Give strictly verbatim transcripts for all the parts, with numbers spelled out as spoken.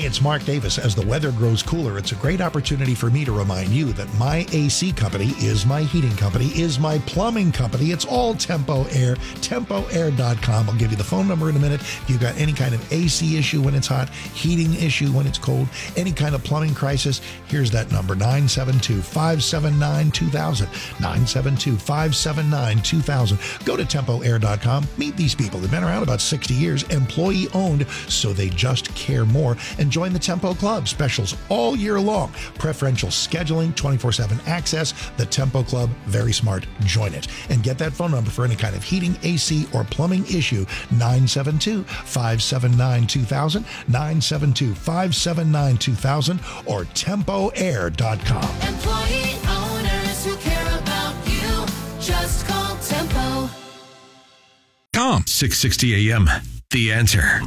it's Mark Davis. As the weather grows cooler, it's a great opportunity for me to remind you that my A C company is my heating company, is my plumbing company. It's all Tempo Air, tempo air dot com. I'll give you the phone number in a minute. If you've got any kind of A C issue when it's hot, heating issue when it's cold, any kind of plumbing crisis, here's that number, nine seven two, five seven nine, two thousand, nine seven two, five seven nine, two thousand. Go to tempo air dot com. Meet these people. They've been around about sixty years, employee-owned, so they just care more. And join the Tempo Club. Specials all year long. Preferential scheduling, twenty-four seven access. The Tempo Club, very smart. Join it. And get that phone number for any kind of heating, A C, or plumbing issue, nine seven two, five seven nine, two thousand, nine seven two, five seven nine, two thousand, or tempo air dot com. Employee owners who care about you, just call Tempo. Com six sixty A M. The Answer.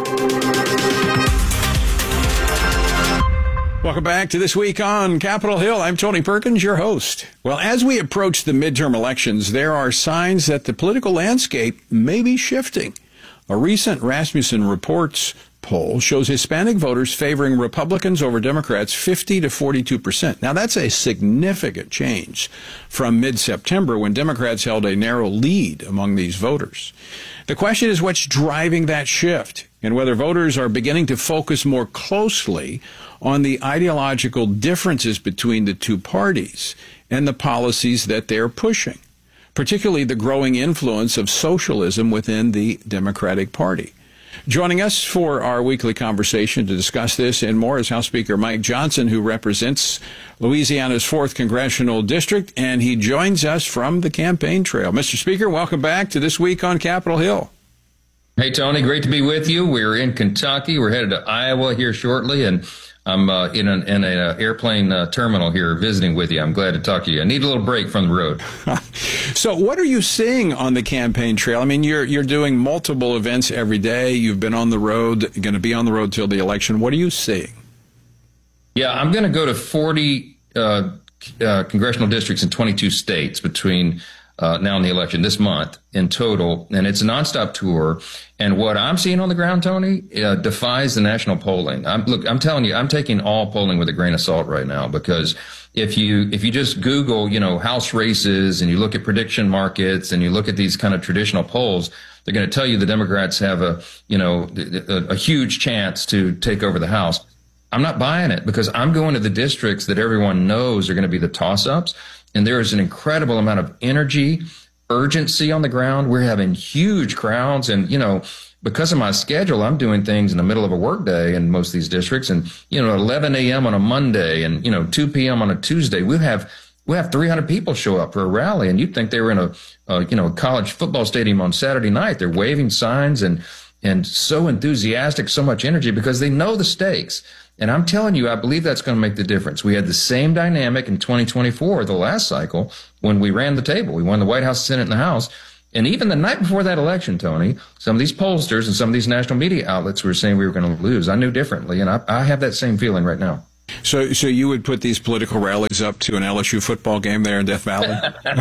Welcome back to This Week on Capitol Hill. I'm Tony Perkins, your host. Well, as we approach the midterm elections, there are signs that the political landscape may be shifting. A recent Rasmussen Reports poll shows Hispanic voters favoring Republicans over Democrats fifty to forty-two percent. Now, that's a significant change from mid-September when Democrats held a narrow lead among these voters. The question is what's driving that shift and whether voters are beginning to focus more closely on the ideological differences between the two parties and the policies that they're pushing, particularly the growing influence of socialism within the Democratic Party. Joining us for our weekly conversation to discuss this and more is House Speaker Mike Johnson, who represents Louisiana's fourth Congressional District, and he joins us from the campaign trail. Mister Speaker, welcome back to This Week on Capitol Hill. Hey, Tony, great to be with you. We're in Kentucky. We're headed to Iowa here shortly, and I'm uh, in an in a, uh, airplane uh, terminal here visiting with you. I'm glad to talk to you. I need a little break from the road. So what are you seeing on the campaign trail? I mean, you're you're doing multiple events every day. You've been on the road, going to be on the road till the election. What are you seeing? Yeah, I'm going to go to forty uh, uh, congressional districts in twenty-two states between uh, now and the election this month in total. And it's a nonstop tour. And what I'm seeing on the ground, Tony, uh, defies the national polling. I'm, look, I'm telling you, I'm taking all polling with a grain of salt right now, because if you if you just Google, you know, House races and you look at prediction markets and you look at these kind of traditional polls, they're going to tell you the Democrats have a, you know, a, a huge chance to take over the House. I'm not buying it, because I'm going to the districts that everyone knows are going to be the toss-ups. And there is an incredible amount of energy, urgency on the ground. We're having huge crowds. And, you know, because of my schedule, I'm doing things in the middle of a workday in most of these districts. And, you know, eleven a.m. on a Monday and, you know, two p.m. on a Tuesday, we have we have three hundred people show up for a rally. And you'd think they were in a, a you know, college football stadium on Saturday night. They're waving signs and and so enthusiastic, so much energy, because they know the stakes. And I'm telling you, I believe that's going to make the difference. We had the same dynamic in twenty twenty-four, the last cycle, when we ran the table. We won the White House, Senate, and the House. And even the night before that election, Tony, some of these pollsters and some of these national media outlets were saying we were going to lose. I knew differently, and I, I have that same feeling right now. So so you would put these political rallies up to an L S U football game there in Death Valley?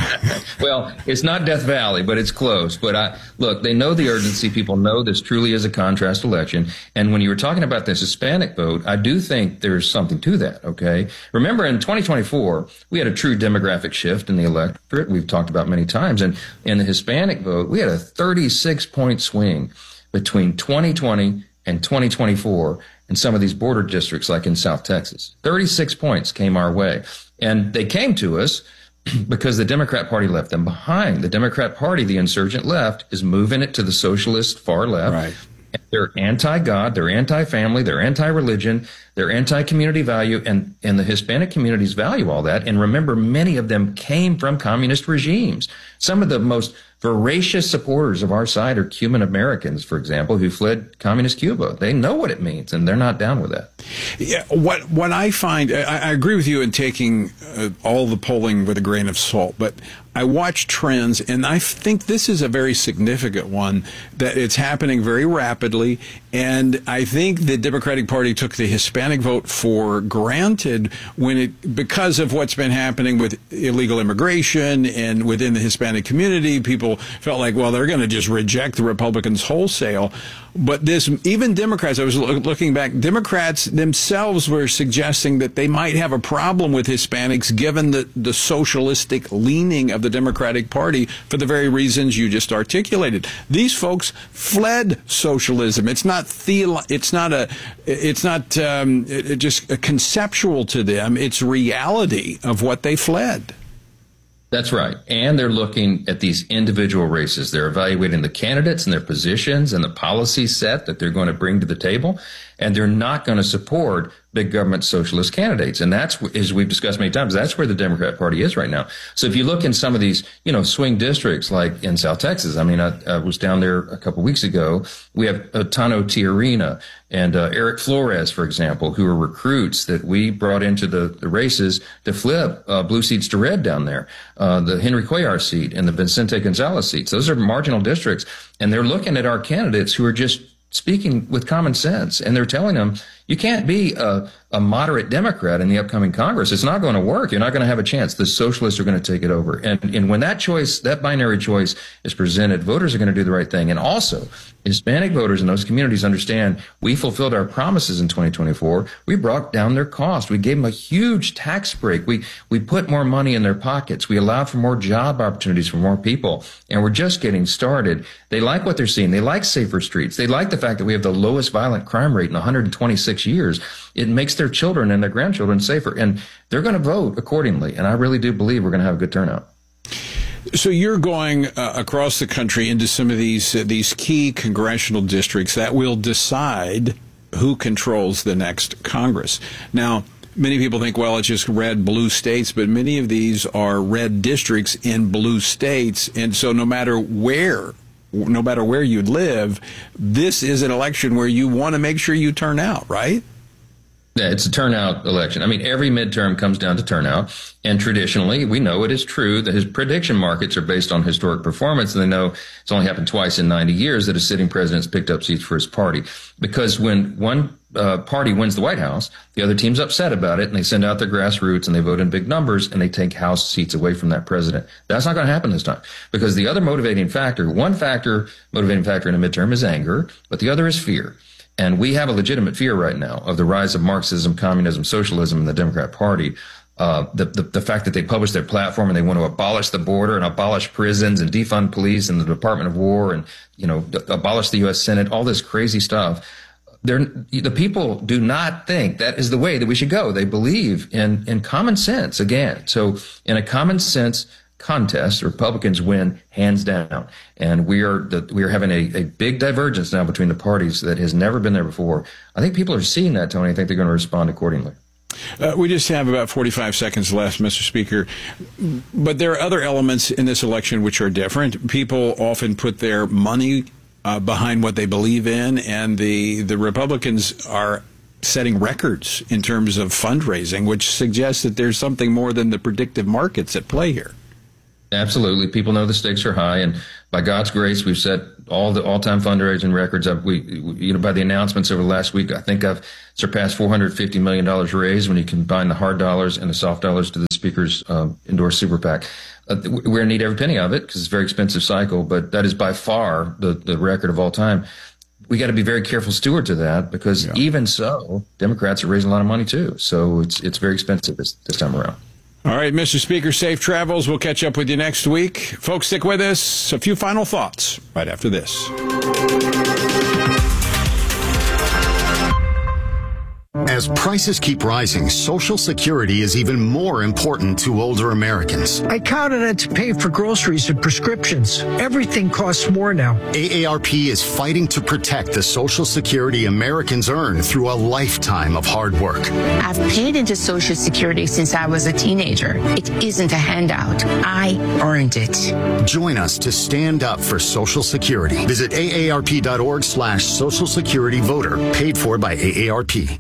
Well, it's not Death Valley, but it's close. But I look, they know the urgency. People know this truly is a contrast election. And when you were talking about this Hispanic vote, I do think there's something to that, okay? Remember, in twenty twenty-four, we had a true demographic shift in the electorate. We've talked about many times. And in the Hispanic vote, we had a thirty-six point swing between twenty twenty and twenty twenty-four. In some of these border districts, like in South Texas, thirty-six points came our way. And they came to us because the Democrat Party left them behind. The Democrat Party, the insurgent left, is moving it to the socialist far left. Right. They're anti-God, they're anti-family, they're anti-religion, they're anti-community value, and, and the Hispanic communities value all that. And remember, many of them came from communist regimes. Some of the most voracious supporters of our side are Cuban Americans, for example, who fled communist Cuba. They know what it means, and they're not down with that. Yeah, what what I find, I, I agree with you in taking uh, all the polling with a grain of salt, but I watch trends, and I think this is a very significant one, that it's happening very rapidly, and I think the Democratic Party took the Hispanic vote for granted when it, because of what's been happening with illegal immigration and within the Hispanic community, people felt like, well, they're going to just reject the Republicans wholesale. But this, even Democrats, I was lo- looking back, Democrats themselves were suggesting that they might have a problem with Hispanics given the, the socialistic leaning of the Democratic Party for the very reasons you just articulated. These folks fled socialism. It's not theolo- it's not a it's not um, it, it just a conceptual to them. It's reality of what they fled. That's right. And they're looking at these individual races. They're evaluating the candidates and their positions and the policy set that they're going to bring to the table. And they're not going to support big government socialist candidates. And that's, as we've discussed many times, that's where the Democrat Party is right now. So if you look in some of these, you know, swing districts like in South Texas, I mean, I, I was down there a couple of weeks ago. We have uh, Tano Tiarina and uh, Eric Flores, for example, who are recruits that we brought into the, the races to flip uh, blue seats to red down there. Uh, the Henry Cuellar seat and the Vicente Gonzalez seats. Those are marginal districts. And they're looking at our candidates who are just speaking with common sense. And they're telling them, you can't be a, a moderate Democrat in the upcoming Congress. It's not going to work. You're not going to have a chance. The socialists are going to take it over. And, and when that choice, that binary choice is presented, voters are going to do the right thing. And also, Hispanic voters in those communities understand we fulfilled our promises in twenty twenty-four. We brought down their cost. We gave them a huge tax break. We, we put more money in their pockets. We allowed for more job opportunities for more people. And we're just getting started. They like what they're seeing. They like safer streets. They like the fact that we have the lowest violent crime rate in one hundred twenty-six years. It makes their children and their grandchildren safer. And they're going to vote accordingly. And I really do believe we're going to have a good turnout. So you're going uh, across the country into some of these uh, these key congressional districts that will decide who controls the next Congress. Now, many people think, well, it's just red, blue states, but many of these are red districts in blue states. And so no matter where, no matter where you live, this is an election where you want to make sure you turn out, right? Yeah, it's a turnout election. I mean, every midterm comes down to turnout. And traditionally, we know it is true that his prediction markets are based on historic performance. And they know it's only happened twice in ninety years that a sitting president's picked up seats for his party. Because when one uh, party wins the White House, the other team's upset about it. And they send out their grassroots and they vote in big numbers and they take House seats away from that president. That's not going to happen this time. Because the other motivating factor, one factor, motivating factor in a midterm is anger, but the other is fear. And we have a legitimate fear right now of the rise of Marxism, communism, socialism in the Democrat Party. Uh, the, the, the fact that they publish their platform and they want to abolish the border and abolish prisons and defund police and the Department of War and, you know, abolish the U S Senate, all this crazy stuff. They're, the people do not think that is the way that we should go. They believe in, in common sense again. So in a common sense contest, Republicans win hands down. And we are the, we are having a, a big divergence now between the parties that has never been there before. I think people are seeing that, Tony. I think they're going to respond accordingly. Uh, we just have about forty-five seconds left, Mister Speaker. But there are other elements in this election which are different. People often put their money uh, behind what they believe in, and the, the Republicans are setting records in terms of fundraising, which suggests that there's something more than the predictive markets at play here. Absolutely. People know the stakes are high, and by God's grace, we've set all the all-time fundraising records up. We, you know, by the announcements over the last week, I think I've surpassed four hundred fifty million dollars raised when you combine the hard dollars and the soft dollars to the Speaker's uh, endorsed super PAC. Uh, we're going to need every penny of it because it's a very expensive cycle, but that is by far the, the record of all time. We got to be very careful stewards of that because yeah. even so, Democrats are raising a lot of money too. So it's it's very expensive this, this time around. All right, Mister Speaker, safe travels. We'll catch up with you next week. Folks, stick with us. A few final thoughts right after this. As prices keep rising, Social Security is even more important to older Americans. I count on it to pay for groceries and prescriptions. Everything costs more now. A A R P is fighting to protect the Social Security Americans earn through a lifetime of hard work. I've paid into Social Security since I was a teenager. It isn't a handout. I earned it. Join us to stand up for Social Security. Visit A A R P dot org slash Social Security Voter. Paid for by A A R P.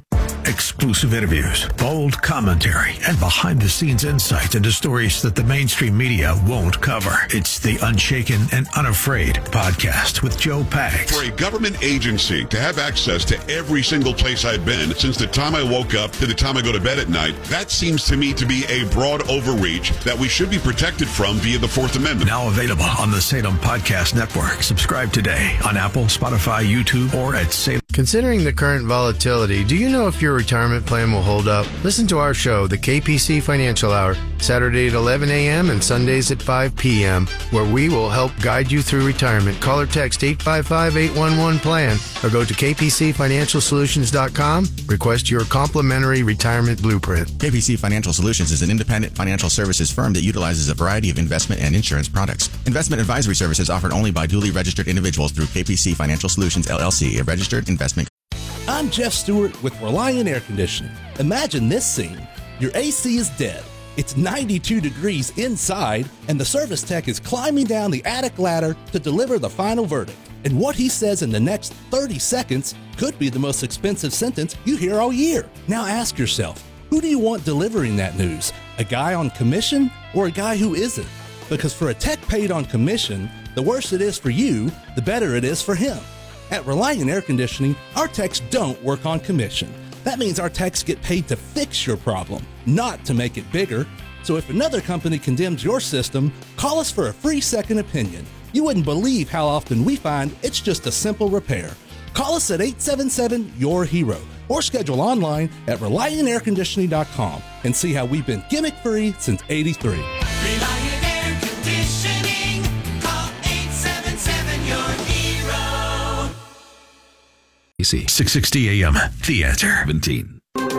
Exclusive interviews, bold commentary, and behind-the-scenes insights into stories that the mainstream media won't cover. It's the Unshaken and Unafraid podcast with Joe Pags. For a government agency to have access to every single place I've been since the time I woke up to the time I go to bed at night, that seems to me to be a broad overreach that we should be protected from via the Fourth Amendment. Now available on the Salem Podcast Network. Subscribe today on Apple, Spotify, YouTube, or at Salem. Considering the current volatility, do you know if your retirement plan will hold up? Listen to our show, the K P C Financial Hour, Saturday at eleven a.m. and Sundays at five p.m., where we will help guide you through retirement. Call or text eight five five, eight one one, PLAN or go to k p c financial solutions dot com. Request your complimentary retirement blueprint. K P C Financial Solutions is an independent financial services firm that utilizes a variety of investment and insurance products. Investment advisory services offered only by duly registered individuals through K P C Financial Solutions, L L C, a registered investment. I'm Jeff Stewart with Reliant Air Conditioning. Imagine this scene. Your A C is dead. It's ninety-two degrees inside, and the service tech is climbing down the attic ladder to deliver the final verdict. And what he says in the next thirty seconds could be the most expensive sentence you hear all year. Now ask yourself, who do you want delivering that news? A guy on commission or a guy who isn't? Because for a tech paid on commission, the worse it is for you, the better it is for him. At Reliant Air Conditioning, our techs don't work on commission. That means our techs get paid to fix your problem, not to make it bigger. So if another company condemns your system, call us for a free second opinion. You wouldn't believe how often we find it's just a simple repair. Call us at eight seven seven, Y O U R hero or schedule online at reliant air conditioning dot com and see how we've been gimmick-free since eighty-three. Reliant Air Conditioning. Call eight seven seven, Y O U R hero. six sixty A M, The Answer. seventeen.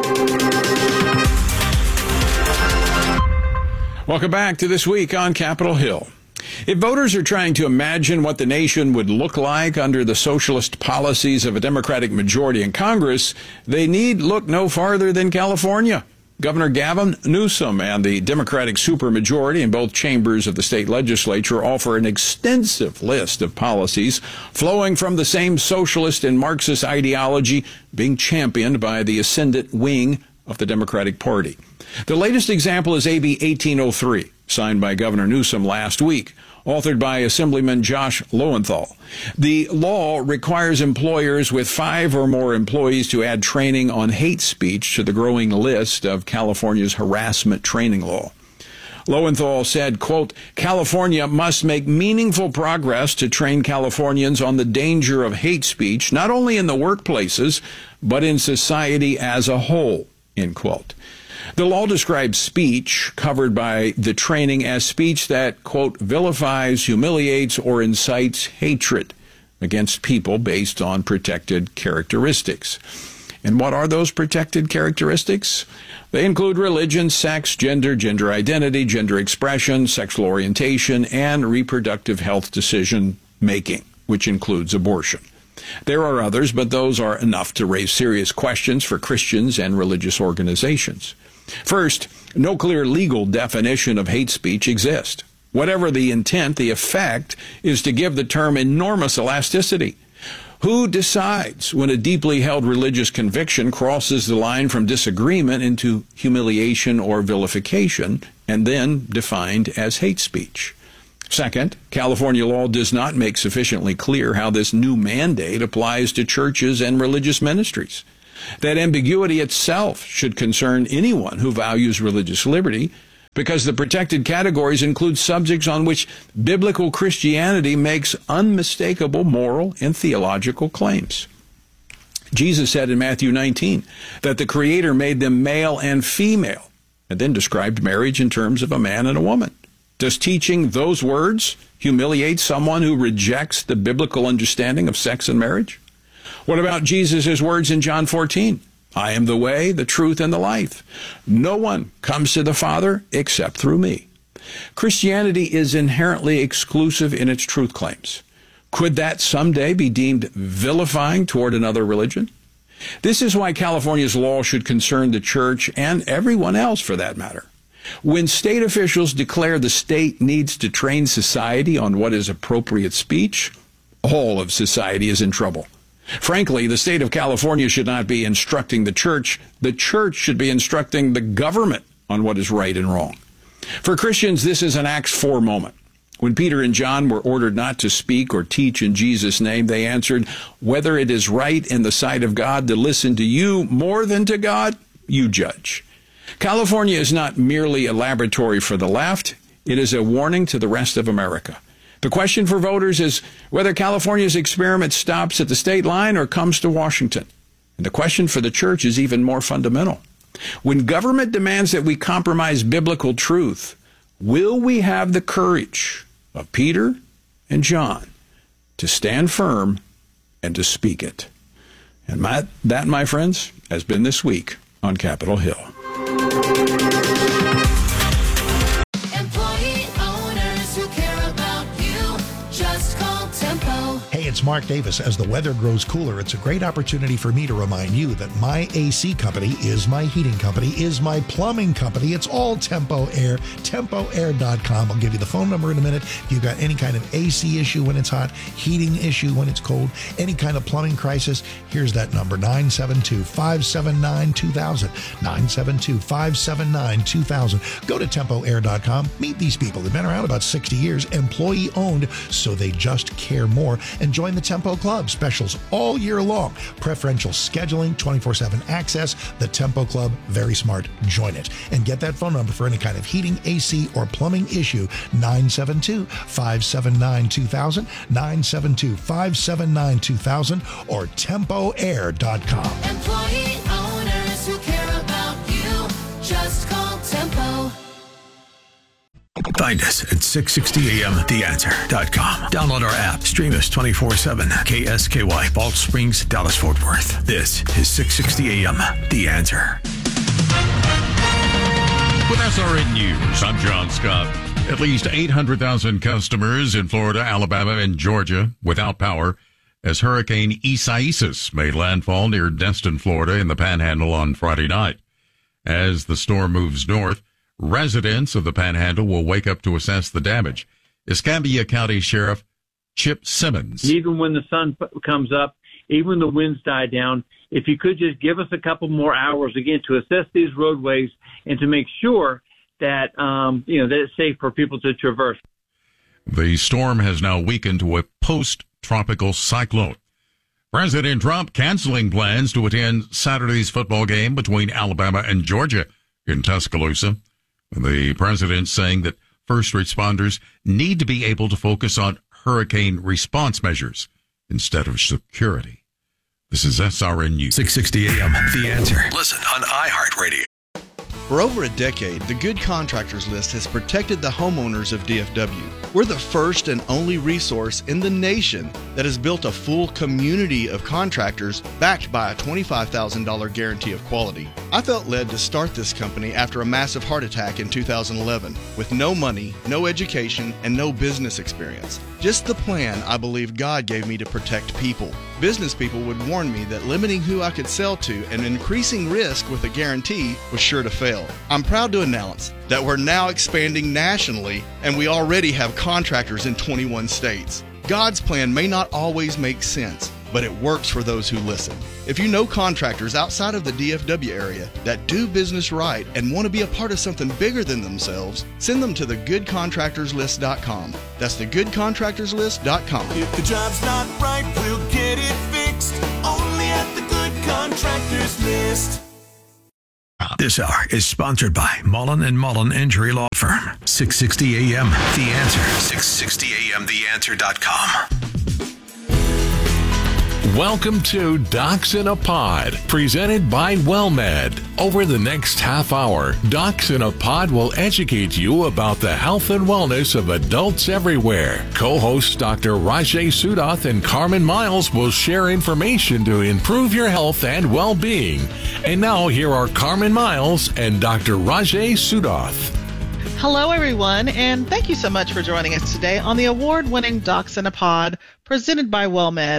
Welcome back to This Week on Capitol Hill. If voters are trying to imagine what the nation would look like under the socialist policies of a Democratic majority in Congress, they need look no farther than California. Governor Gavin Newsom and the Democratic supermajority in both chambers of the state legislature offer an extensive list of policies flowing from the same socialist and Marxist ideology being championed by the ascendant wing of the Democratic Party. The latest example is A B eighteen oh three, signed by Governor Newsom last week, authored by Assemblyman Josh Lowenthal. The law requires employers with five or more employees to add training on hate speech to the growing list of California's harassment training law. Lowenthal said, quote, California must make meaningful progress to train Californians on the danger of hate speech, not only in the workplaces, but in society as a whole, end quote. The law describes speech covered by the training as speech that, quote, vilifies, humiliates, or incites hatred against people based on protected characteristics. And what are those protected characteristics? They include religion, sex, gender, gender identity, gender expression, sexual orientation, and reproductive health decision making, which includes abortion. There are others, but those are enough to raise serious questions for Christians and religious organizations. First, no clear legal definition of hate speech exists. Whatever the intent, the effect is to give the term enormous elasticity. Who decides when a deeply held religious conviction crosses the line from disagreement into humiliation or vilification, and then defined as hate speech? Second, California law does not make sufficiently clear how this new mandate applies to churches and religious ministries. That ambiguity itself should concern anyone who values religious liberty, because the protected categories include subjects on which biblical Christianity makes unmistakable moral and theological claims. Jesus said in Matthew nineteen that the Creator made them male and female, and then described marriage in terms of a man and a woman. Does teaching those words humiliate someone who rejects the biblical understanding of sex and marriage? What about Jesus' words in John fourteen? I am the way, the truth, and the life. No one comes to the Father except through me. Christianity is inherently exclusive in its truth claims. Could that someday be deemed vilifying toward another religion? This is why California's law should concern the church and everyone else for that matter. When state officials declare the state needs to train society on what is appropriate speech, all of society is in trouble. Frankly, the state of California should not be instructing the church. The church should be instructing the government on what is right and wrong. For Christians, this is an Acts four moment. When Peter and John were ordered not to speak or teach in Jesus' name, they answered, "Whether it is right in the sight of God to listen to you more than to God, you judge." California is not merely a laboratory for the left. It is a warning to the rest of America. The question for voters is whether California's experiment stops at the state line or comes to Washington. And the question for the church is even more fundamental. When government demands that we compromise biblical truth, will we have the courage of Peter and John to stand firm and to speak it? And my, that, my friends, has been this week on Capitol Hill. Employee owners who care about you, just call Tempo. Hey, it's Mark Davis. As the weather grows cooler, it's a great opportunity for me to remind you that my A C company is my heating company, is my plumbing company. It's all Tempo Air, tempo air dot com. I'll give you the phone number in a minute. If you've got any kind of A C issue when it's hot, heating issue when it's cold, any kind of plumbing crisis, here's that number, nine seven two, five seven nine, two thousand, nine seven two, five seven nine, two thousand. Go to tempo air dot com. Meet these people. They've been around about sixty years, employee owned, so they just care more. And join the Tempo Club. Specials all year long. Preferential scheduling, twenty-four seven access. The Tempo Club, very smart. Join it. And get that phone number for any kind of heating, A C, or plumbing issue, nine seven two, five seven nine, two thousand, nine seven two, five seven nine, two thousand, or tempo air dot com. Employee owners who care about you, just call Tempo. Find us at six sixty A M the answer dot com. Download our app. Stream us twenty-four seven. K S K Y, Balch Springs, Dallas, Fort Worth. This is six sixty A M The Answer. With S R N News, I'm John Scott. At least eight hundred thousand customers in Florida, Alabama, and Georgia without power as Hurricane Isaias made landfall near Destin, Florida in the Panhandle on Friday night. As the storm moves north, residents of the Panhandle will wake up to assess the damage. Escambia County Sheriff Chip Simmons. Even when the sun p- comes up, even when the winds die down, if you could just give us a couple more hours again to assess these roadways and to make sure that, um, you know, that it's safe for people to traverse. The storm has now weakened to a post-tropical cyclone. President Trump canceling plans to attend Saturday's football game between Alabama and Georgia in Tuscaloosa. The president saying that first responders need to be able to focus on hurricane response measures instead of security. This is S R N News. six sixty A M The Answer. Listen on iHeartRadio. For over a decade, the Good Contractors List has protected the homeowners of D F W. We're the first and only resource in the nation that has built a full community of contractors backed by a twenty-five thousand dollars guarantee of quality. I felt led to start this company after a massive heart attack in two thousand eleven with no money, no education, and no business experience. Just the plan I believe God gave me to protect people. Business people would warn me that limiting who I could sell to and increasing risk with a guarantee was sure to fail. I'm proud to announce that we're now expanding nationally and we already have contractors in twenty-one states. God's plan may not always make sense, but it works for those who listen. If you know contractors outside of the D F W area that do business right and want to be a part of something bigger than themselves, send them to the good contractors list dot com. That's the good contractors list dot com. If the job's not right, we'll get it fixed. Only at the Good Contractors List. This hour is sponsored by Mullen and Mullen Injury Law Firm. six sixty A M The Answer. six sixty A M the answer dot com. Welcome to Docs in a Pod, presented by WellMed. Over the next half hour, Docs in a Pod will educate you about the health and wellness of adults everywhere. Co-hosts Doctor Rajay Sudath and Carmen Miles will share information to improve your health and well-being. And now, here are Carmen Miles and Doctor Rajay Sudath. Hello, everyone, and thank you so much for joining us today on the award-winning Docs in a Pod, presented by WellMed.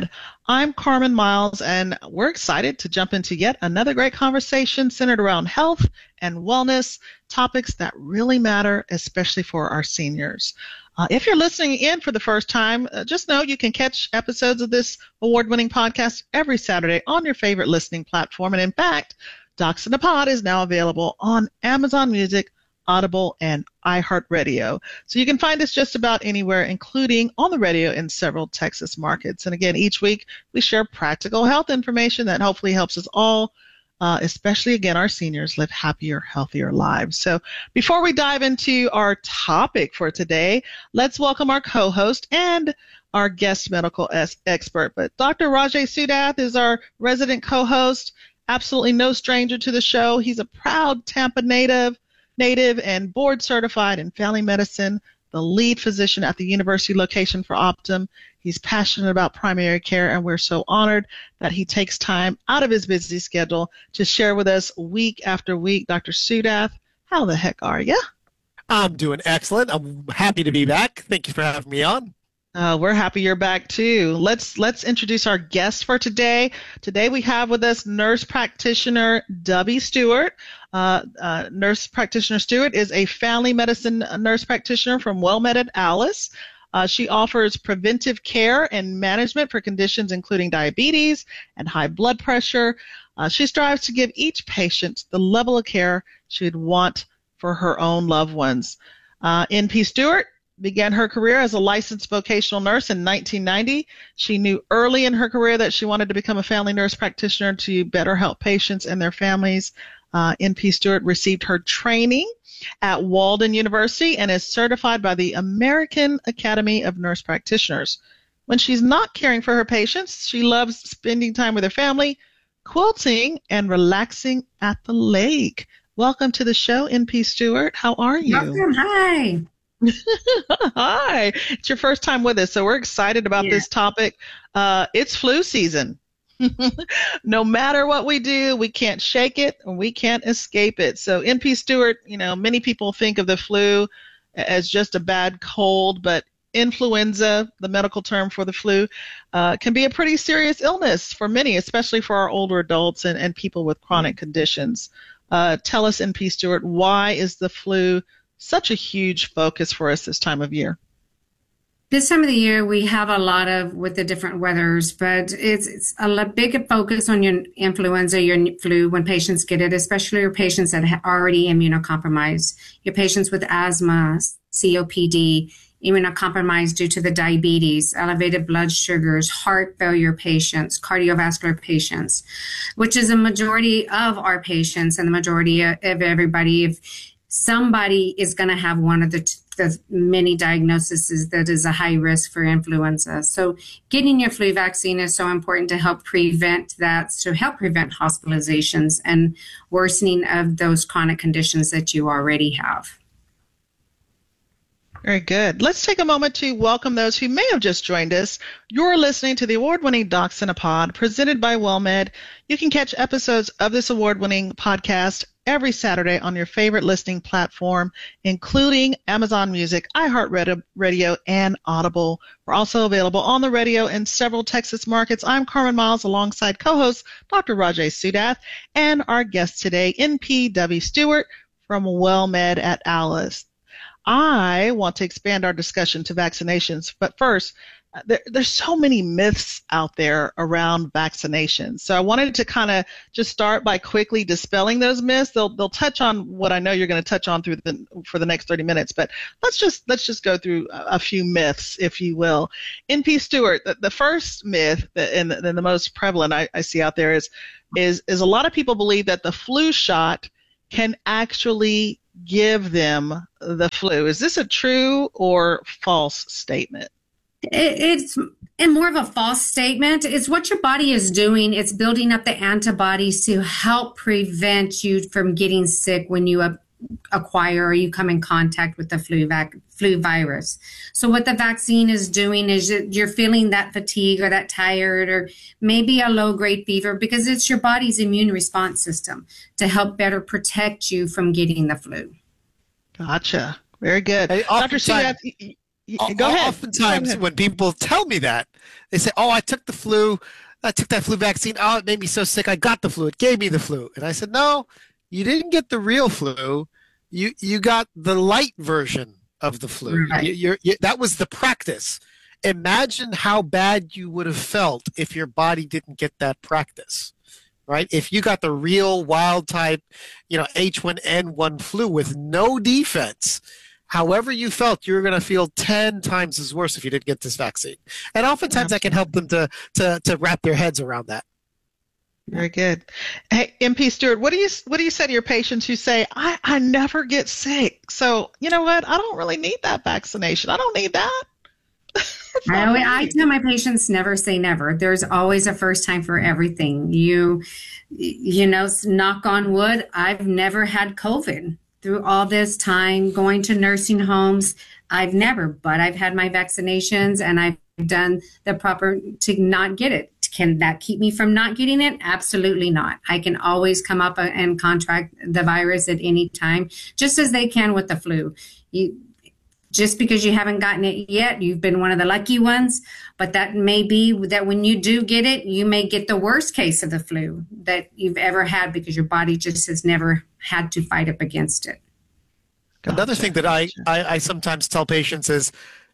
I'm Carmen Miles, and we're excited to jump into yet another great conversation centered around health and wellness, topics that really matter, especially for our seniors. Uh, if you're listening in for the first time, uh, just know you can catch episodes of this award-winning podcast every Saturday on your favorite listening platform. And in fact, Docs in a Pod is now available on Amazon Music, Audible, and iHeartRadio. So you can find us just about anywhere, including on the radio in several Texas markets. And again, each week we share practical health information that hopefully helps us all, uh, especially, again, our seniors, live happier, healthier lives. So before we dive into our topic for today, let's welcome our co-host and our guest medical es- expert. But Doctor Rajay Sudath is our resident co-host, absolutely no stranger to the show. He's a proud Tampa native, native and board certified in family medicine, the lead physician at the university location for Optum. He's passionate about primary care, and we're so honored that he takes time out of his busy schedule to share with us week after week. Doctor Sudath, how the heck are you? I'm doing excellent. I'm happy to be back. Thank you for having me on. Uh, we're happy you're back too. Let's let's introduce our guest for today. Today we have with us nurse practitioner Debbie Stewart. Uh, uh, nurse practitioner Stewart is a family medicine nurse practitioner from WellMed at Alice. Uh, she offers preventive care and management for conditions including diabetes and high blood pressure. Uh, she strives to give each patient the level of care she would want for her own loved ones. Uh, N P Stewart began her career as a licensed vocational nurse in nineteen ninety. She knew early in her career that she wanted to become a family nurse practitioner to better help patients and their families. Uh, N P Stewart received her training at Walden University and is certified by the American Academy of Nurse Practitioners. When she's not caring for her patients, she loves spending time with her family, quilting, and relaxing at the lake. Welcome to the show, N P Stewart. How are you? Welcome. Hi. Hi. It's your first time with us, so we're excited about Yeah. this topic. Uh, it's flu season. No matter what we do, we can't shake it and we can't escape it. So N P Stewart, you know, many people think of the flu as just a bad cold, but influenza, the medical term for the flu, uh, can be a pretty serious illness for many, especially for our older adults and, and people with chronic conditions. Uh, tell us, N P Stewart, why is the flu such a huge focus for us this time of year? This time of the year, we have a lot of with the different weathers, but it's, it's a lo- big focus on your influenza, your flu when patients get it, especially your patients that are already immunocompromised, your patients with asthma, C O P D, immunocompromised due to the diabetes, elevated blood sugars, heart failure patients, cardiovascular patients, which is a majority of our patients and the majority of everybody. If somebody is going to have one of the, t- the many diagnoses that is a high risk for influenza. So getting your flu vaccine is so important to help prevent that, to help prevent hospitalizations and worsening of those chronic conditions that you already have. Very good. Let's take a moment to welcome those who may have just joined us. You're listening to the award-winning Docs in a Pod, presented by WellMed. You can catch episodes of this award-winning podcast every Saturday on your favorite listening platform, including Amazon Music, iHeartRadio, and Audible. We're also available on the radio in several Texas markets. I'm Carmen Miles, alongside co-host Doctor Rajay Sudath, and our guest today, N P Debbie Stewart from WellMed at Alice. I want to expand our discussion to vaccinations, but first, there, there's so many myths out there around vaccinations. So I wanted to kind of just start by quickly dispelling those myths. They'll they'll touch on what I know you're going to touch on through the for the next thirty minutes, but let's just let's just go through a, a few myths, if you will. N P Stewart, the, the first myth that, and, the, and the most prevalent I, I see out there is is is a lot of people believe that the flu shot can actually give them the flu. Is this a true or false statement? It's and more of a false statement. It's what your body is doing. It's building up the antibodies to help prevent you from getting sick when you acquire or you come in contact with the flu vac- flu virus. So what the vaccine is doing is you're feeling that fatigue or that tired or maybe a low grade fever because it's your body's immune response system to help better protect you from getting the flu. Gotcha. Very good. Hey, Doctor Sudath, Go ahead. Oftentimes, Go ahead. when people tell me that, they say, "Oh, I took the flu. I took that flu vaccine. Oh, it made me so sick. I got the flu. It gave me the flu." And I said, "No, you didn't get the real flu. You you got the light version of the flu. Right. You, you're, you, that was the practice. Imagine how bad you would have felt if your body didn't get that practice." Right? If you got the real wild type, you know, H one N one flu with no defense, however you felt, you're going to feel ten times as worse if you didn't get this vaccine. And oftentimes that can help them to, to, to wrap their heads around that. Very good. Hey, M P Stewart, what do you what do you say to your patients who say, I, I never get sick, so you know what? I don't really need that vaccination. I don't need that. I, always, I tell my patients never say never. There's always a first time for everything. You, you know, knock on wood, I've never had COVID through all this time going to nursing homes. I've never, but I've had my vaccinations and I've done the proper to not get it. Can that keep me from not getting it? Absolutely not. I can always come up and contract the virus at any time, just as they can with the flu. You, just because you haven't gotten it yet, you've been one of the lucky ones, but that may be that when you do get it, you may get the worst case of the flu that you've ever had because your body just has never had to fight up against it. Another thing that I, I, I sometimes tell patients is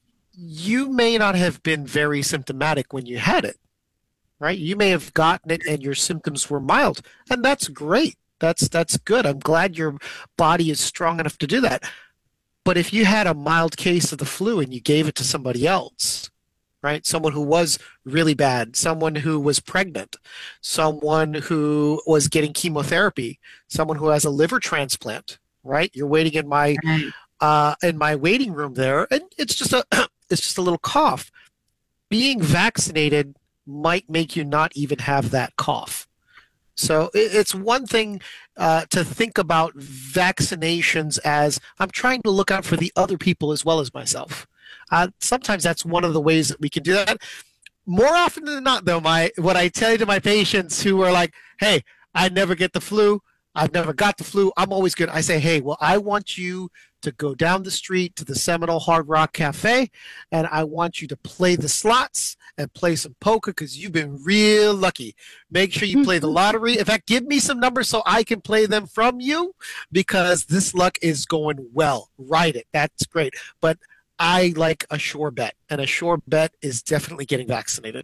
you may not have been very symptomatic when you had it, right? You may have gotten it and your symptoms were mild, and that's great. That's, that's good. I'm glad your body is strong enough to do that. But if you had a mild case of the flu and you gave it to somebody else, right? Someone who was really bad, someone who was pregnant, someone who was getting chemotherapy, someone who has a liver transplant, right? You're waiting in my uh, in my waiting room there, and it's just a it's just a little cough. Being vaccinated might make you not even have that cough. So it's one thing uh, to think about vaccinations as I'm trying to look out for the other people as well as myself. Uh, sometimes that's one of the ways that we can do that. More often than not, though, my what I tell you to my patients who are like, "Hey, I never get the flu. I've never got the flu. I'm always good." I say, "Hey, well, I want you to go down the street to the Seminole Hard Rock Cafe, and I want you to play the slots and play some poker because you've been real lucky. Make sure you play the lottery. In fact, give me some numbers so I can play them from you because this luck is going well. Write it. That's great. But I like a sure bet, and a sure bet is definitely getting vaccinated."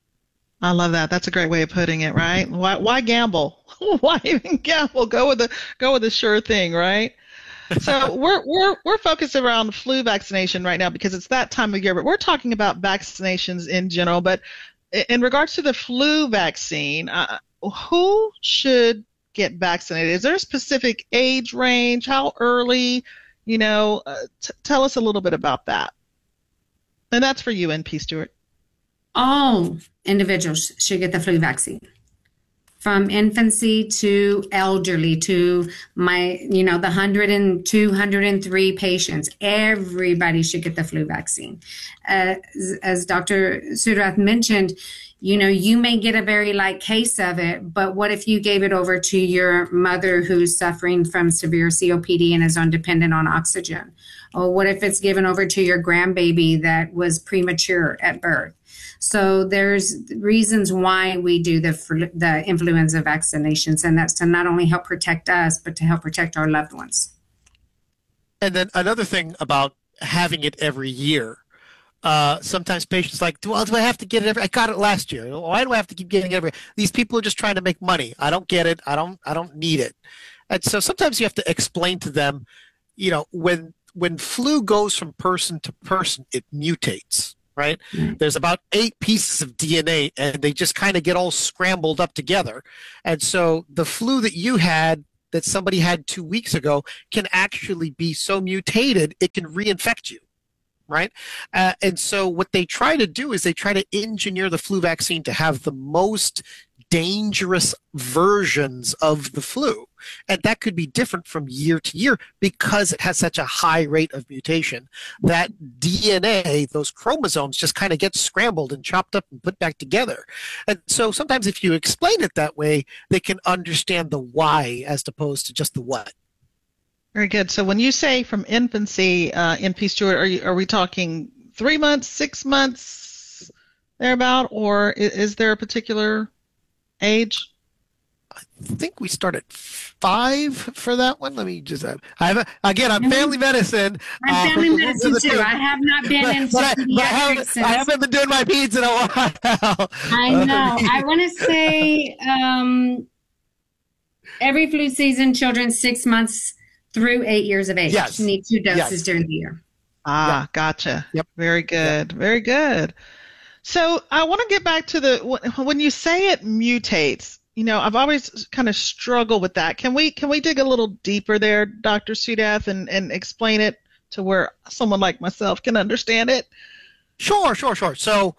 I love that. That's a great way of putting it, right? Why, why gamble? Why even gamble? Go with the go with the sure thing, right? So we're we're we're focused around flu vaccination right now because it's that time of year. But we're talking about vaccinations in general. But in regards to the flu vaccine, uh, who should get vaccinated? Is there a specific age range? How early? You know, uh, t- tell us a little bit about that. And that's for you, M P Stewart. All individuals should get the flu vaccine, from infancy to elderly to my, you know, the one hundred two, one hundred three patients. Everybody should get the flu vaccine. Uh, as, as Doctor Sudrath mentioned, you know, you may get a very light case of it, but what if you gave it over to your mother who's suffering from severe C O P D and is on dependent on oxygen? Or what if it's given over to your grandbaby that was premature at birth? So there's reasons why we do the the influenza vaccinations, and that's to not only help protect us, but to help protect our loved ones. And then another thing about having it every year, uh, sometimes patients are like, do, well, do I have to get it every? I got it last year. Why do I have to keep getting it every? These people are just trying to make money. I don't get it. I don't. I don't need it. And so sometimes you have to explain to them, you know, when when flu goes from person to person, it mutates. Right? Mm-hmm. There's about eight pieces of D N A, and they just kind of get all scrambled up together. And so the flu that you had, that somebody had two weeks ago, can actually be so mutated it can reinfect you. Right? Uh, and so what they try to do is they try to engineer the flu vaccine to have the most dangerous versions of the flu. And that could be different from year to year because it has such a high rate of mutation. That D N A, those chromosomes, just kind of get scrambled and chopped up and put back together. And so sometimes if you explain it that way, they can understand the why as opposed to just the what. Very good. So when you say from infancy, uh, M P Stewart, are you, are we talking three months, six months, thereabout, or is, is there a particular age? I think we start at five for that one. Let me just have, I have a, again, I'm family medicine. I'm uh, family for- medicine for the too. two. I have not been But- into but I, but I, pediatrics haven't, since. I haven't been doing my peds in a while. I know. I want to say um, every flu season, children six months through eight years of age Yes. need two doses Yes. during the year. Ah, gotcha. Yep. Very good. Very good. So I want to get back to the wh- when you say it mutates. You know, I've always kind of struggled with that. Can we can we dig a little deeper there, Doctor Sudath, and, and explain it to where someone like myself can understand it? Sure, sure, sure. So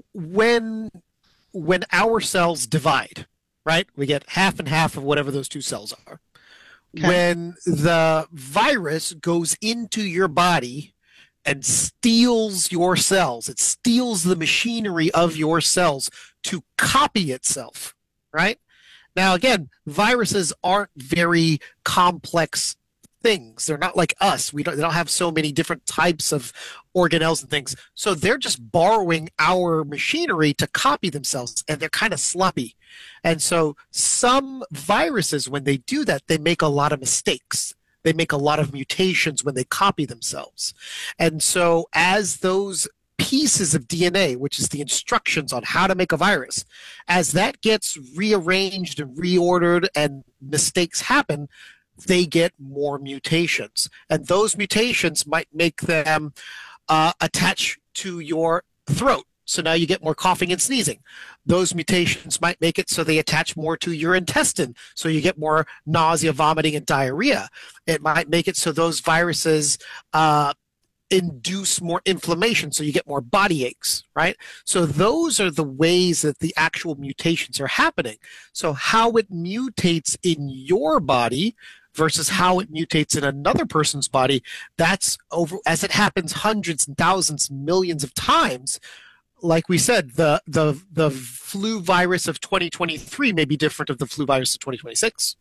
when when our cells divide, right, we get half and half of whatever those two cells are. Okay. When the virus goes into your body and steals your cells, it steals the machinery of your cells to copy itself, right? Now, again, viruses aren't very complex things. They're not like us. We don't, they don't have so many different types of organelles and things. So they're just borrowing our machinery to copy themselves, and they're kind of sloppy. And so some viruses, when they do that, they make a lot of mistakes. They make a lot of mutations when they copy themselves. And so as those pieces of D N A, which is the instructions on how to make a virus, as that gets rearranged and reordered and mistakes happen, they get more mutations. And those mutations might make them uh, attach to your throat. So now you get more coughing and sneezing. Those mutations might make it so they attach more to your intestine. So you get more nausea, vomiting, and diarrhea. It might make it so those viruses uh, induce more inflammation, so you get more body aches, right? So those are the ways that the actual mutations are happening. So how it mutates in your body versus how it mutates in another person's body, that's over, as it happens hundreds and thousands, millions of times. Like we said, the the the flu virus of twenty twenty-three may be different of the flu virus of twenty twenty-six.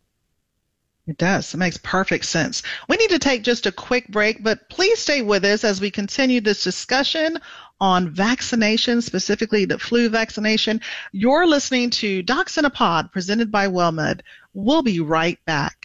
It does. It makes perfect sense. We need to take just a quick break, but please stay with us as we continue this discussion on vaccination, specifically the flu vaccination. You're listening to Docs in a Pod, presented by WellMed. We'll be right back.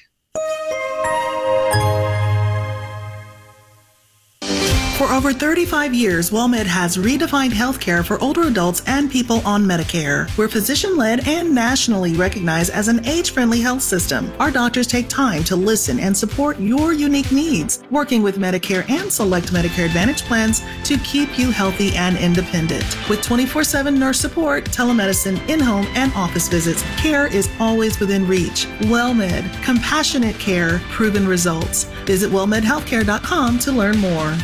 For over thirty-five years, WellMed has redefined healthcare for older adults and people on Medicare. We're physician-led and nationally recognized as an age-friendly health system. Our doctors take time to listen and support your unique needs, working with Medicare and select Medicare Advantage plans to keep you healthy and independent. With twenty-four seven nurse support, telemedicine, in-home, and office visits, care is always within reach. WellMed, compassionate care, proven results. Visit well med healthcare dot com to learn more.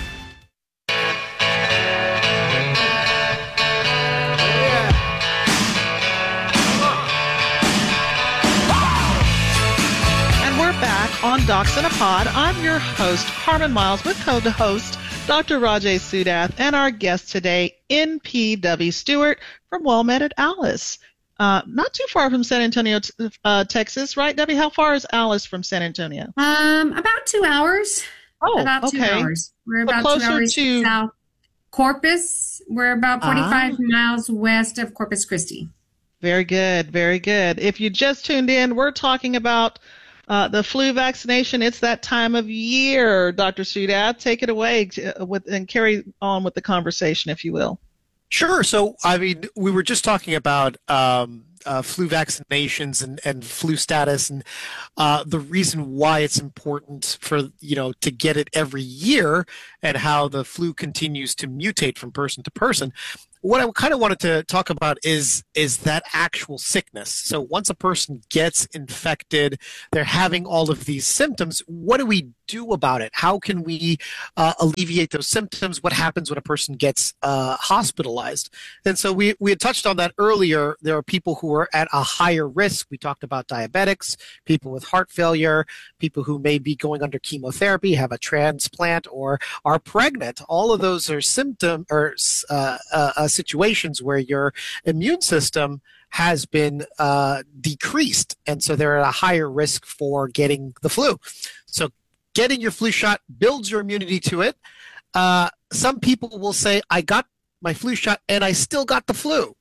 On Docs in a Pod, I'm your host, Carmen Miles, with co-host Doctor Rajay Sudath, and our guest today, N P W Stewart from WellMed at Alice. Uh, not too far from San Antonio, uh, Texas, right, Debbie? How far is Alice from San Antonio? Um, about two hours. Oh, about okay. two hours. We're So about closer two hours to south. Corpus. We're about forty-five Ah. miles west of Corpus Christi. Very good, very good. If you just tuned in, we're talking about Uh, the flu vaccination. It's that time of year, Doctor Sudath. Take it away uh, with, and carry on with the conversation, if you will. Sure. So, I mean, we were just talking about um, uh, flu vaccinations and, and flu status, and uh, the reason why it's important for, you know, to get it every year, and how the flu continues to mutate from person to person. What I kind of wanted to talk about is is that actual sickness. So once a person gets infected, they're having all of these symptoms. What do we do about it? How can we uh, alleviate those symptoms? What happens when a person gets uh, hospitalized? And so we, we had touched on that earlier. There are people who are at a higher risk. We talked about diabetics, people with heart failure, people who may be going under chemotherapy, have a transplant, or are pregnant. All of those are symptom or uh, uh, situations where your immune system has been uh, decreased, and so they're at a higher risk for getting the flu. So getting your flu shot builds your immunity to it. Uh, some people will say, I got my flu shot and I still got the flu.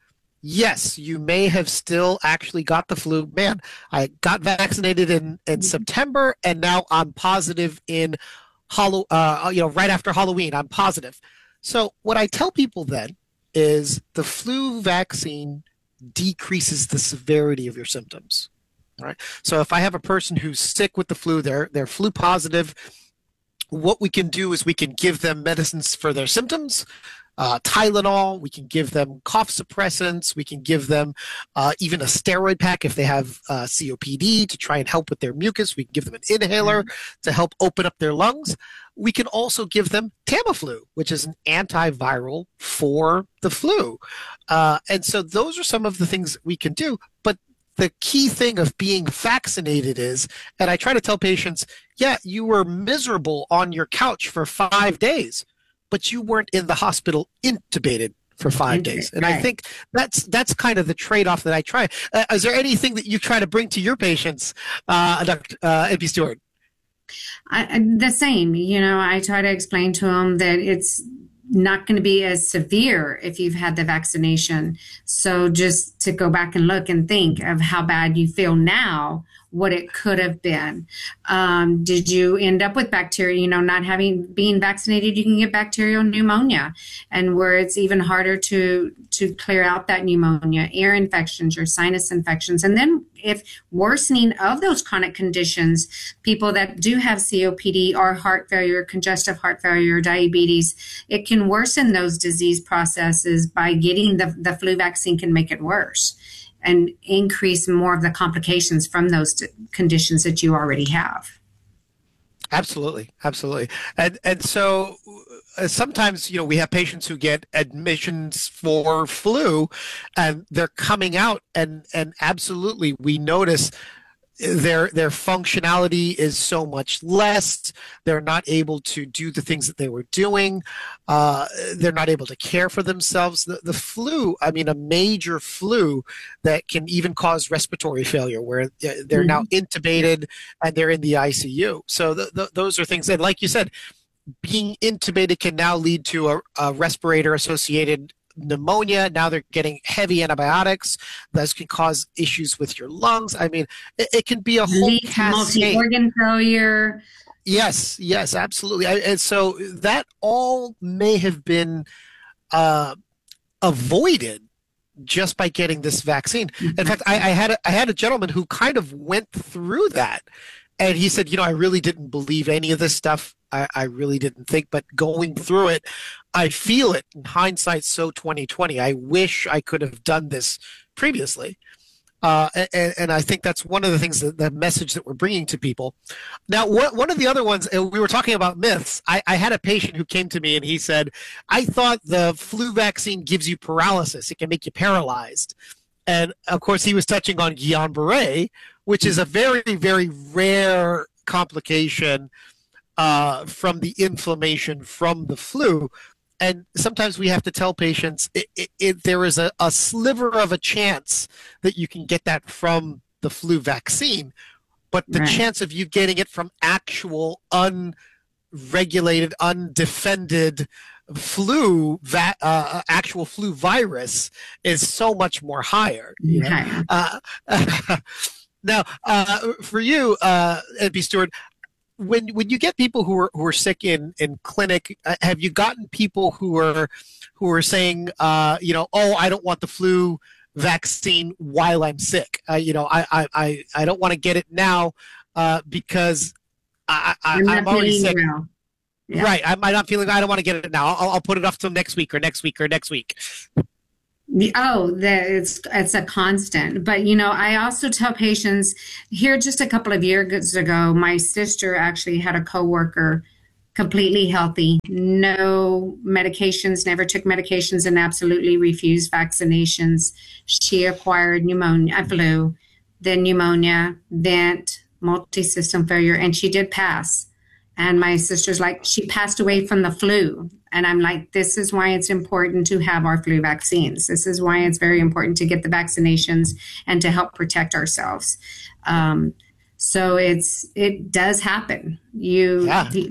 Yes, you may have still actually got the flu. Man, I got vaccinated in, in September, and now I'm positive in Hallow, uh, you know, right after Halloween. I'm positive. So what I tell people then is the flu vaccine decreases the severity of your symptoms. All right. So if I have a person who's sick with the flu, they're they're flu positive, what we can do is we can give them medicines for their symptoms. Uh, Tylenol, we can give them cough suppressants, we can give them uh, even a steroid pack if they have uh, C O P D to try and help with their mucus. We can give them an inhaler to help open up their lungs. We can also give them Tamiflu, which is an antiviral for the flu. Uh, and so those are some of the things that we can do. But the key thing of being vaccinated is, and I try to tell patients, yeah, you were miserable on your couch for five days. But you weren't in the hospital intubated for five days. And I think that's that's kind of the trade-off that I try. Uh, is there anything that you try to bring to your patients, uh, Doctor Uh, N P Stewart? I, the same. You know, I try to explain to them that it's not going to be as severe if you've had the vaccination. So just to go back and look and think of how bad you feel now, what it could have been. Um, did you end up with bacteria? You know, not having being vaccinated, you can get bacterial pneumonia, and where it's even harder to to clear out that pneumonia, ear infections or sinus infections. And then if worsening of those chronic conditions, people that do have C O P D or heart failure, congestive heart failure, diabetes, it can worsen those disease processes by getting the, the flu vaccine can make it worse and increase more of the complications from those t- conditions that you already have. Absolutely, absolutely. And and so uh, sometimes, you know, we have patients who get admissions for flu and they're coming out and, and absolutely we notice their their functionality is so much less. They're not able to do the things that they were doing. Uh, they're not able to care for themselves. The, the flu, I mean, a major flu that can even cause respiratory failure where they're mm-hmm. now intubated and they're in the I C U. So the, the, those are things that, like you said, being intubated can now lead to a, a respirator-associated pneumonia. Now they're getting heavy antibiotics. Those can cause issues with your lungs. I mean, it, it can be a whole cascade. Multi-organ failure. Yes, yes, absolutely. I, and so that all may have been uh, avoided just by getting this vaccine. In fact, I, I had a, I had a gentleman who kind of went through that, and he said, you know, I really didn't believe any of this stuff. I, I really didn't think, but going through it, I feel it. In hindsight, so twenty twenty. I wish I could have done this previously. Uh, and, and I think that's one of the things, that the message that we're bringing to people. Now, what, one of the other ones, we were talking about myths. I, I had a patient who came to me and he said, I thought the flu vaccine gives you paralysis. It can make you paralyzed. And of course, he was touching on Guillain-Barré, which is a very, very rare complication uh, from the inflammation from the flu. And sometimes we have to tell patients it, it, it, there is a, a sliver of a chance that you can get that from the flu vaccine, but the right. chance of you getting it from actual unregulated, undefended flu, va- uh, actual flu virus is so much more higher. You know? Okay. Uh, now, uh, for you, uh, N P Stewart, When when you get people who are who are sick in, in clinic, uh, have you gotten people who are who are saying, uh, you know, oh, I don't want the flu vaccine while I'm sick. Uh, you know, I I, I, I don't want to get it now uh, because I, I I'm already sick. Well. Yeah. Right, I'm, I'm not feeling. I don't want to get it now. I'll, I'll put it off till next week or next week or next week. Oh, that it's it's a constant. But, you know, I also tell patients here just a couple of years ago, my sister actually had a coworker completely healthy, no medications, never took medications, and absolutely refused vaccinations. She acquired pneumonia, flu, then pneumonia, vent, multi-system failure, and she did pass. And my sister's like, she passed away from the flu. And I'm like, this is why it's important to have our flu vaccines. This is why it's very important to get the vaccinations and to help protect ourselves. Um, so it's it does happen. You, yeah.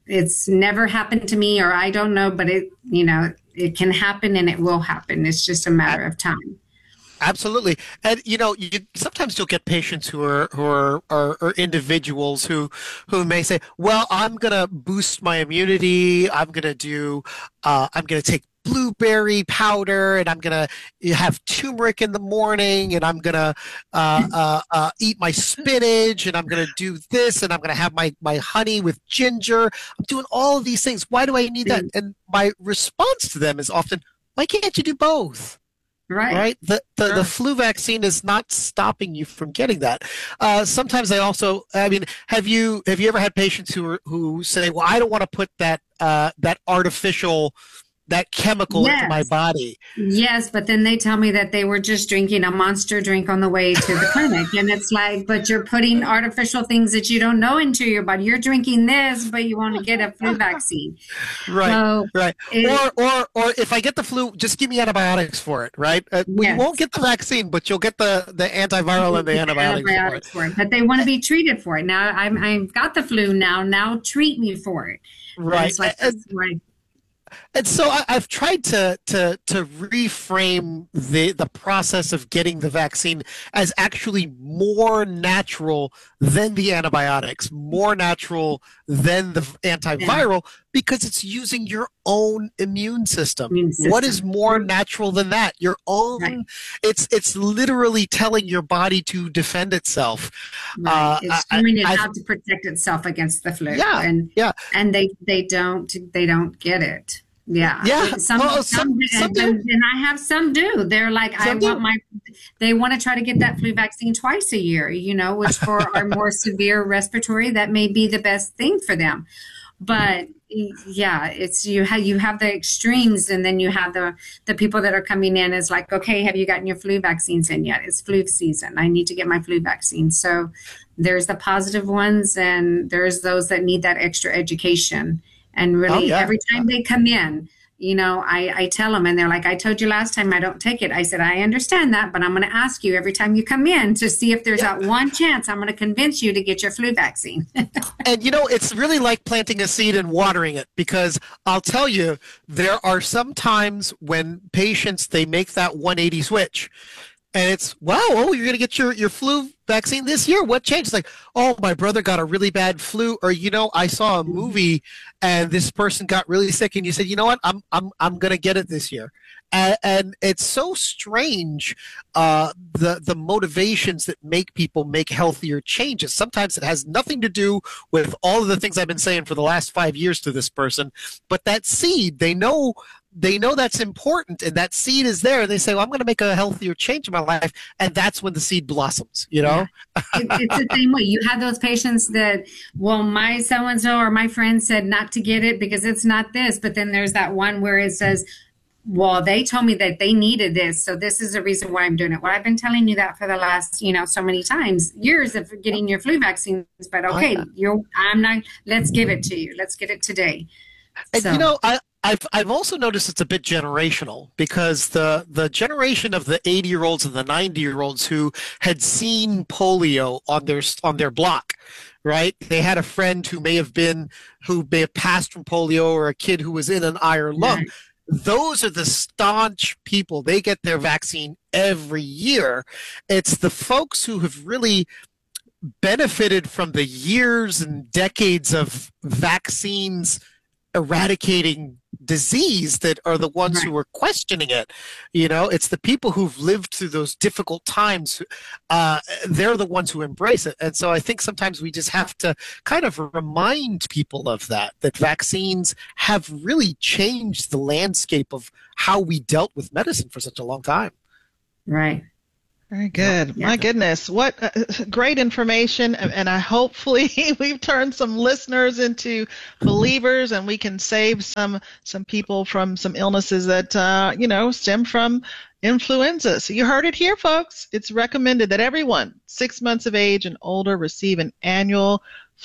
it's never happened to me, or I don't know, but it, you know, it can happen and it will happen. It's just a matter of time. Absolutely. And you know, you sometimes you'll get patients who are who are, are, are individuals who who may say, well, I'm going to boost my immunity. I'm going to do uh, I'm going to take blueberry powder, and I'm going to have turmeric in the morning, and I'm going to uh, uh, uh, eat my spinach, and I'm going to do this, and I'm going to have my, my honey with ginger. I'm doing all of these things. Why do I need that? And my response to them is often, why can't you do both? Right. Right. The the, Sure. the flu vaccine is not stopping you from getting that. Uh, sometimes I also, I mean, have you have you ever had patients who are, who say, well, I don't want to put that uh, that artificial that chemical Yes. into my body. Yes, but then they tell me that they were just drinking a Monster drink on the way to the clinic. And it's like, but you're putting artificial things that you don't know into your body. You're drinking this, but you want to get a flu vaccine. Right, So right. it- or, or, or if I get the flu, just give me antibiotics for it, right? Uh, well, Yes. You won't get the vaccine, but you'll get the, the antiviral and the antibiotics, antibiotics for it. for it. But they want to be treated for it. Now I'm, I've got the flu now. Now treat me for it. And Right. It's like, And- that's why- And so I, I've tried to to to reframe the the process of getting the vaccine as actually more natural than the antibiotics, more natural than the antiviral, because it's using your own immune system. Immune What is system. more natural than that? Your own. Right. It's it's literally telling your body to defend itself. Right. Uh, It's I- showing it I- how to protect itself against the flu. Yeah, And yeah. and they they don't they don't get it. Yeah. Yeah. Some, Well, some, some- some and, do. and I have some do. They're like, I Some do. want my, they want to try to get that flu vaccine twice a year, you know, which for our more severe respiratory, that may be the best thing for them. But yeah, it's, you have, you have the extremes, and then you have the, the people that are coming in is like, okay, have you gotten your flu vaccines in yet? It's flu season. I need to get my flu vaccine. So there's the positive ones, and there's those that need that extra education. And really, Oh, yeah. every time they come in, you know, I, I tell them, and they're like, I told you last time I don't take it. I said, I understand that, but I'm going to ask you every time you come in to see if there's that one chance I'm going to convince you to get your flu vaccine. And you know, it's really like planting a seed and watering it, because I'll tell you, there are some times when patients, they make that one eighty switch. And it's, wow, oh, you're going to get your, your flu vaccine this year. What changed? It's like, oh, my brother got a really bad flu. Or, you know, I saw a movie and this person got really sick. And you said, you know what, I'm, I'm, I'm going to get it this year. And, and it's so strange, uh, the, the motivations that make people make healthier changes. Sometimes it has nothing to do with all of the things I've been saying for the last five years to this person. But that seed, they know they know that's important, and that seed is there. They say, well, I'm going to make a healthier change in my life. And that's when the seed blossoms, you know? It, it's the same way. You have those patients that, well, my so-and-so or my friend said not to get it because it's not this. But then there's that one where it says, well, they told me that they needed this, so this is the reason why I'm doing it. Well, I've been telling you that for the last, you know, so many times, years of getting your flu vaccines. But okay, Oh, yeah. you're, I'm not, let's give it to you. Let's get it today. And So- you know, I, I've I've also noticed it's a bit generational, because the the generation of the eighty year olds and the ninety year olds who had seen polio on their on their block, right? They had a friend who may have been who may have passed from polio, or a kid who was in an iron lung. Right. Those are the staunch people. They get their vaccine every year. It's the folks who have really benefited from the years and decades of vaccines eradicating disease that are the ones who are questioning it. You know, it's the people who've lived through those difficult times. Uh, they're the ones who embrace it. And so I think sometimes we just have to kind of remind people of that, that vaccines have really changed the landscape of how we dealt with medicine for such a long time. Right. Very good. My goodness, what uh, great information. And and I hopefully we've turned some listeners into believers, and we can save some some people from some illnesses that, uh, you know, stem from influenza. So you heard it here, folks. It's recommended that everyone six months of age and older receive an annual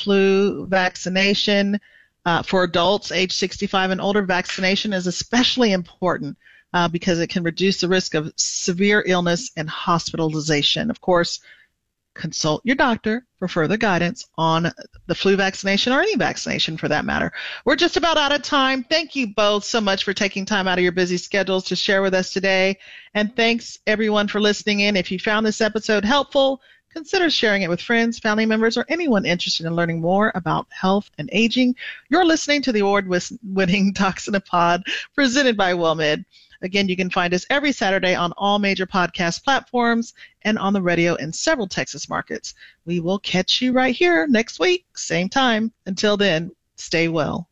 flu vaccination. Uh, for adults age sixty-five and older, vaccination is especially important Uh, because it can reduce the risk of severe illness and hospitalization. Of course, consult your doctor for further guidance on the flu vaccination or any vaccination for that matter. We're just about out of time. Thank you both so much for taking time out of your busy schedules to share with us today. And thanks everyone for listening in. If you found this episode helpful, consider sharing it with friends, family members, or anyone interested in learning more about health and aging. You're listening to the award-winning Docs in a Pod presented by WellMed. Again, you can find us every Saturday on all major podcast platforms and on the radio in several Texas markets. We will catch you right here next week, same time. Until then, stay well.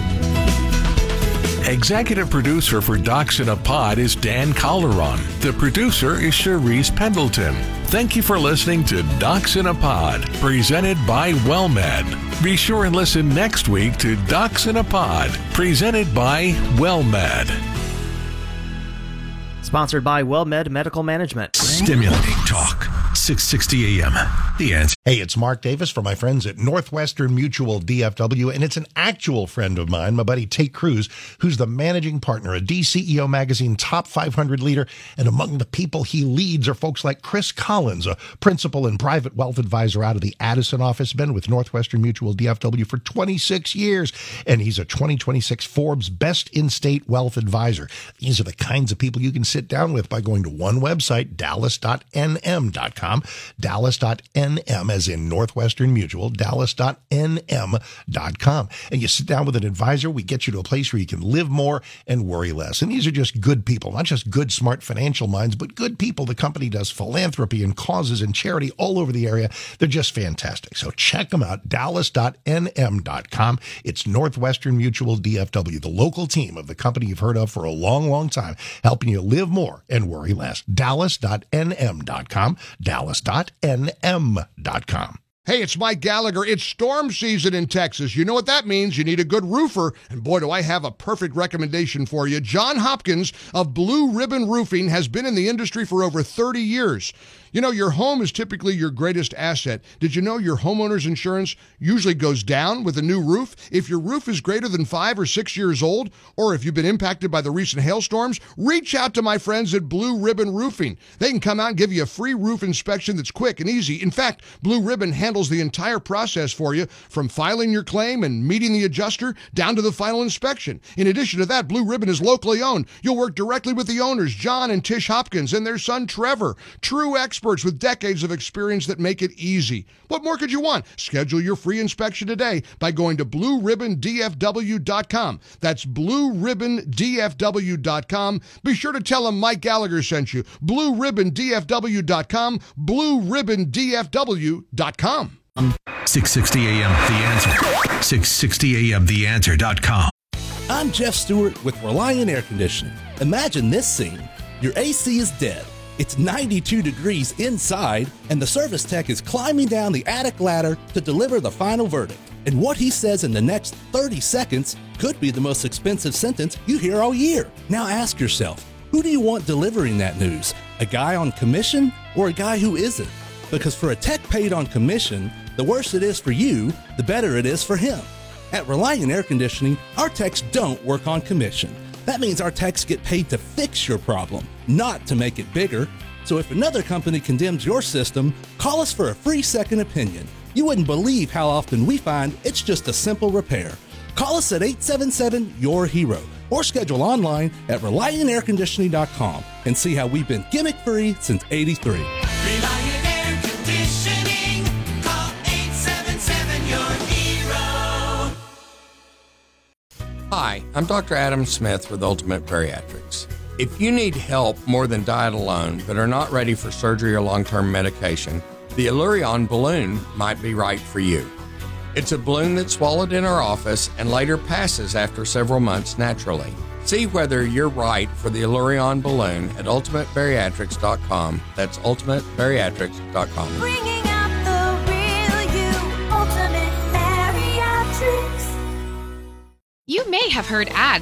Executive producer for Docs in a Pod is Dan Calderon. The producer is Cherise Pendleton. Thank you for listening to Docs in a Pod, presented by WellMed. Be sure and listen next week to Docs in a Pod, presented by WellMed. Sponsored by WellMed Medical Management. Stimulating talk. six sixty A M. The Answer. Hey, it's Mark Davis for my friends at Northwestern Mutual D F W, and it's an actual friend of mine, my buddy Tate Cruz, who's the managing partner, a D C E O Magazine top five hundred leader, and among the people he leads are folks like Chris Collins, a principal and private wealth advisor out of the Addison office, been with Northwestern Mutual D F W for twenty-six years, and he's a twenty twenty-six Forbes Best In-State Wealth Advisor. These are the kinds of people you can sit down with by going to one website, dallas dot n m dot com, dallas dot n m as in Northwestern Mutual, dallas dot n m dot com. And you sit down with an advisor, we get you to a place where you can live more and worry less. And these are just good people, not just good, smart financial minds, but good people. The company does philanthropy and causes and charity all over the area. They're just fantastic. So check them out, dallas dot n m dot com. It's Northwestern Mutual D F W, the local team of the company you've heard of for a long, long time, helping you live more and worry less. dallas dot n m dot com, dallas dot n m dot com. Hey, it's Mike Gallagher. It's storm season in Texas. You know what that means. You need a good roofer. And boy, do I have a perfect recommendation for you. John Hopkins of Blue Ribbon Roofing has been in the industry for over thirty years. You know, your home is typically your greatest asset. Did you know your homeowner's insurance usually goes down with a new roof? If your roof is greater than five or six years old, or if you've been impacted by the recent hailstorms, reach out to my friends at Blue Ribbon Roofing. They can come out and give you a free roof inspection that's quick and easy. In fact, Blue Ribbon handles the entire process for you, from filing your claim and meeting the adjuster down to the final inspection. In addition to that, Blue Ribbon is locally owned. You'll work directly with the owners, John and Tish Hopkins, and their son, Trevor. True experts with decades of experience that make it easy. What more could you want? Schedule your free inspection today by going to blue ribbon d f w dot com. That's blue ribbon d f w dot com. Be sure to tell them Mike Gallagher sent you. blue ribbon d f w dot com, blue ribbon d f w dot com. six sixty A M. The Answer. six sixty A M the answer dot com. I'm Jeff Stewart with Reliant Air Conditioning. Imagine this scene. Your A C is dead. It's ninety-two degrees inside, and the service tech is climbing down the attic ladder to deliver the final verdict. And what he says in the next thirty seconds could be the most expensive sentence you hear all year. Now ask yourself, who do you want delivering that news? A guy on commission or a guy who isn't? Because for a tech paid on commission, the worse it is for you, the better it is for him. At Reliant Air Conditioning, our techs don't work on commission. That means our techs get paid to fix your problem, not to make it bigger. So if another company condemns your system, call us for a free second opinion. You wouldn't believe how often we find it's just a simple repair. Call us at eight seven seven, Y O U R HERO or schedule online at reliant air conditioning dot com and see how we've been gimmick-free since eighty-three. Reliant Air Conditioning. Call eight seven seven, Y O U R HERO. Hi, I'm Doctor Adam Smith with Ultimate Bariatrics. If you need help more than diet alone but are not ready for surgery or long-term medication, the Allurion balloon might be right for you. It's a balloon that's swallowed in our office and later passes after several months naturally. See whether you're right for the Allurion balloon at ultimate bariatrics dot com. That's ultimate bariatrics dot com. Bringing out the real you. Ultimate Bariatrics. You may have heard ads